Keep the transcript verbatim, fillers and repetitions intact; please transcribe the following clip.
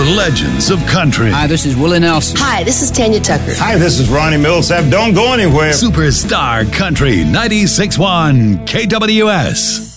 legends of country. Hi, this is Willie Nelson. Hi, this is Tanya Tucker. Hi, this is Ronnie Millsap. Don't go anywhere. Superstar Country ninety-six point one K W S.